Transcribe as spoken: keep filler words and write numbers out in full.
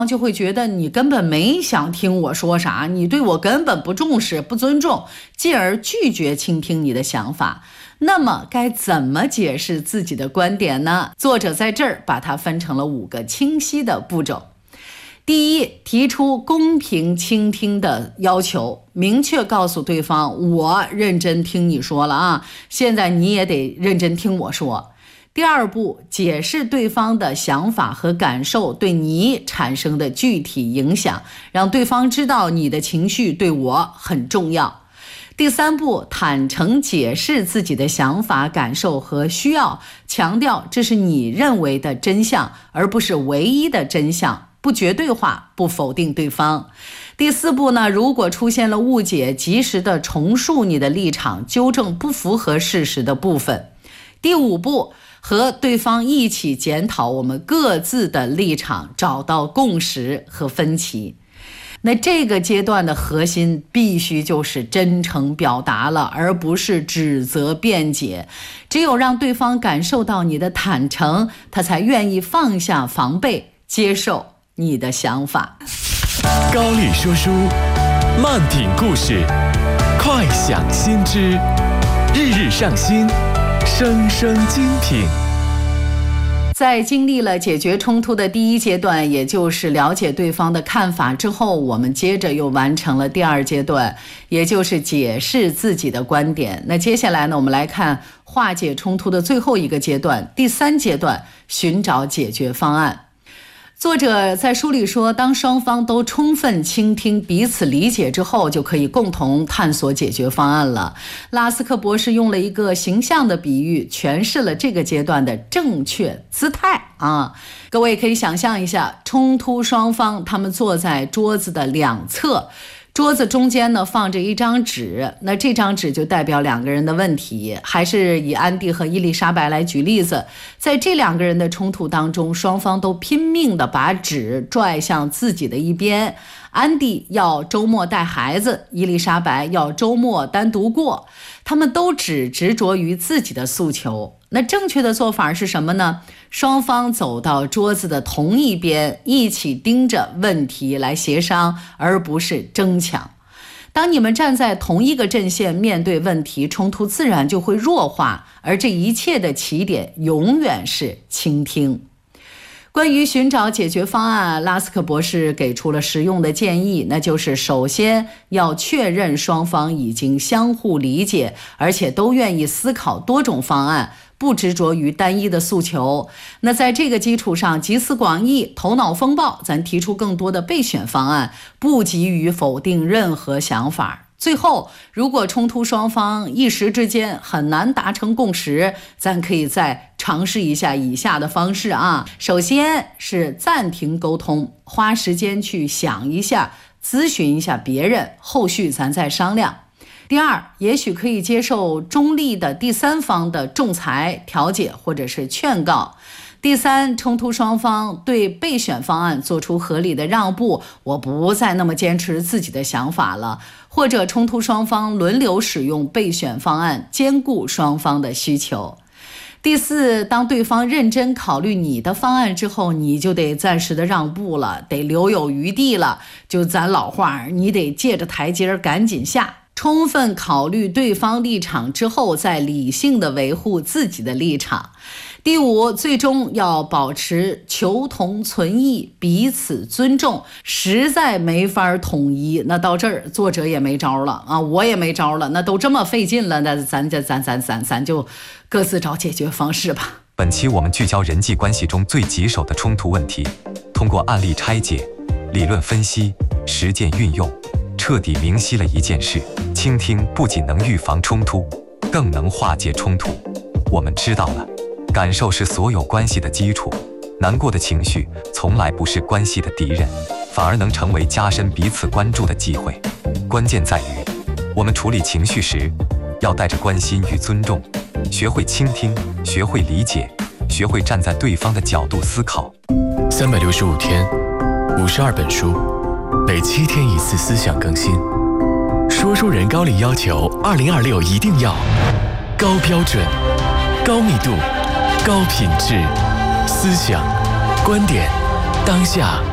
就会觉得你根本没想听我说啥，你对我根本不重视、不尊重，进而拒绝倾听你的想法。那么该怎么解释自己的观点呢？作者在这儿把它分成了五个清晰的步骤。第一，提出公平倾听的要求，明确告诉对方，我认真听你说了啊，现在你也得认真听我说。第二步，解释对方的想法和感受对你产生的具体影响，让对方知道你的情绪对我很重要。第三步，坦诚解释自己的想法、感受和需要，强调这是你认为的真相，而不是唯一的真相，不绝对化，不否定对方。第四步呢，如果出现了误解，及时的重述你的立场，纠正不符合事实的部分。第五步，和对方一起检讨我们各自的立场，找到共识和分歧。那这个阶段的核心必须就是真诚表达了，而不是指责辩解。只有让对方感受到你的坦诚，他才愿意放下防备，接受你的想法。 高丽说书，慢品故事，快享新知，日日上新，生生精品。 在经历了解决冲突的第一阶段，也就是了解对方的看法之后，我们接着又完成了第二阶段，也就是解释自己的观点。那接下来呢，我们来看化解冲突的最后一个阶段，第三阶段，寻找解决方案。作者在书里说，当双方都充分倾听彼此理解之后，就可以共同探索解决方案了。拉斯克博士用了一个形象的比喻，诠释了这个阶段的正确姿态啊。各位可以想象一下，冲突双方他们坐在桌子的两侧，桌子中间呢放着一张纸，那这张纸就代表两个人的问题。还是以安迪和伊丽莎白来举例子，在这两个人的冲突当中，双方都拼命地把纸拽向自己的一边。安迪要周末带孩子，伊丽莎白要周末单独过，他们都只执着于自己的诉求。那正确的做法是什么呢？双方走到桌子的同一边，一起盯着问题来协商，而不是争抢。当你们站在同一个阵线面对问题，冲突自然就会弱化，而这一切的起点永远是倾听。关于寻找解决方案，拉斯克博士给出了实用的建议，那就是首先要确认双方已经相互理解，而且都愿意思考多种方案，不执着于单一的诉求。那在这个基础上，集思广益，头脑风暴，咱提出更多的备选方案，不急于否定任何想法。最后，如果冲突双方一时之间很难达成共识，咱可以再尝试一下以下的方式啊。首先是暂停沟通，花时间去想一下，咨询一下别人，后续咱再商量。第二，也许可以接受中立的第三方的仲裁、调解或者是劝告。第三，冲突双方对备选方案做出合理的让步，我不再那么坚持自己的想法了，或者冲突双方轮流使用备选方案，兼顾双方的需求。第四，当对方认真考虑你的方案之后，你就得暂时的让步了，得留有余地了。就咱老话，你得借着台阶赶紧下。充分考虑对方立场之后，再理性的维护自己的立场。第五，最终要保持求同存异，彼此尊重。实在没法统一，那到这儿作者也没招了啊，我也没招了。那都这么费劲了，那咱咱咱咱咱咱就各自找解决方式吧。 本期我们聚焦人际关系中最棘手的冲突问题，通过案例拆解、理论分析、实践运用，彻底明晰了一件事：倾听不仅能预防冲突，更能化解冲突。我们知道了，感受是所有关系的基础，难过的情绪从来不是关系的敌人，反而能成为加深彼此关注的机会。关键在于，我们处理情绪时，要带着关心与尊重，学会倾听，学会理解，学会站在对方的角度思考。 三百六十五天，五十二本书，每七天一次思想更新。说书人高丽要求，二零二六一定要高标准、高密度、高品质，思想、观点、当下